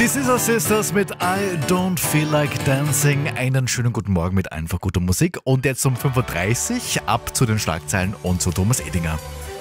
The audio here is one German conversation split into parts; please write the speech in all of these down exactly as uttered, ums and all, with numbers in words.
Die Scissor Sisters mit I Don't Feel Like Dancing. Einen schönen guten Morgen mit einfach guter Musik. Und jetzt um fünf Uhr dreißig ab zu den Schlagzeilen und zu Thomas Edinger.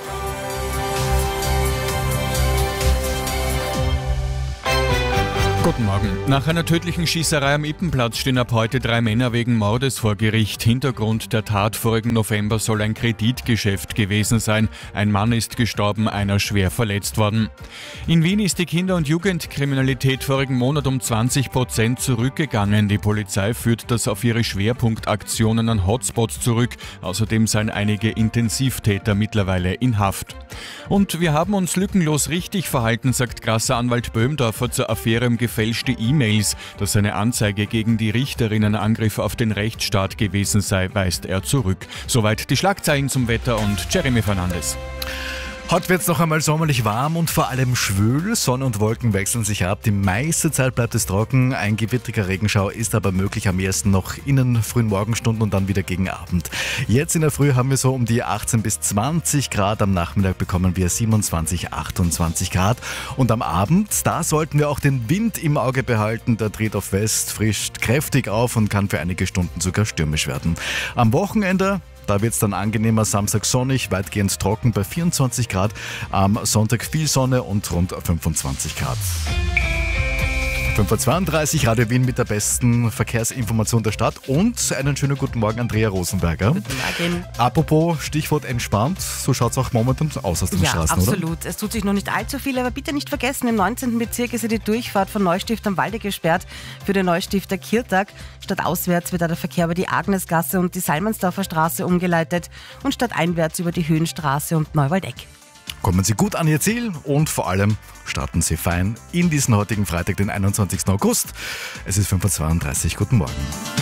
Guten Morgen. Nach einer tödlichen Schießerei am Ippenplatz stehen ab heute drei Männer wegen Mordes vor Gericht. Hintergrund der Tat vorigen November soll ein Kreditgeschäft gewesen sein. Ein Mann ist gestorben, einer schwer verletzt worden. In Wien ist die Kinder- und Jugendkriminalität vorigen Monat um zwanzig Prozent zurückgegangen. Die Polizei führt das auf ihre Schwerpunktaktionen an Hotspots zurück. Außerdem seien einige Intensivtäter mittlerweile in Haft. Und wir haben uns lückenlos richtig verhalten, sagt Grasser Anwalt Böhmdorfer zur Affäre um gefälschte E-Mails. Dass eine Anzeige gegen die Richterin ein Angriff auf den Rechtsstaat gewesen sei, weist er zurück. Soweit die Schlagzeilen zum Wetter und Jeremy Fernandes. Heute wird es noch einmal sommerlich warm und vor allem schwül. Sonne und Wolken wechseln sich ab. Die meiste Zeit bleibt es trocken. Ein gewittriger Regenschauer ist aber möglich, am ersten noch in den frühen Morgenstunden und dann wieder gegen Abend. Jetzt in der Früh haben wir so um die achtzehn bis zwanzig Grad. Am Nachmittag bekommen wir siebenundzwanzig, achtundzwanzig Grad. Und am Abend, da sollten wir auch den Wind im Auge behalten. Der dreht auf West, frischt kräftig auf und kann für einige Stunden sogar stürmisch werden. Am Wochenende, da wird es dann angenehmer, Samstag sonnig, weitgehend trocken bei vierundzwanzig Grad. Am Sonntag viel Sonne und rund fünfundzwanzig Grad. fünf Uhr zweiunddreißig, Radio Wien mit der besten Verkehrsinformation der Stadt und einen schönen guten Morgen, Andrea Rosenberger. Guten Morgen. Apropos Stichwort entspannt, so schaut es auch momentan aus aus den ja, Straßen, absolut. oder? Absolut. Es tut sich noch nicht allzu viel, aber bitte nicht vergessen, im neunzehnten Bezirk ist ja die Durchfahrt von Neustift am Walde gesperrt für den Neustifter Kirtag. Stadtauswärts wird da der Verkehr über die Agnesgasse und die Salmansdorfer Straße umgeleitet und stadteinwärts über die Höhenstraße und Neuwaldeck. Kommen Sie gut an Ihr Ziel und vor allem starten Sie fein in diesen heutigen Freitag, den einundzwanzigsten August. Es ist fünf Uhr zweiunddreißig. Guten Morgen.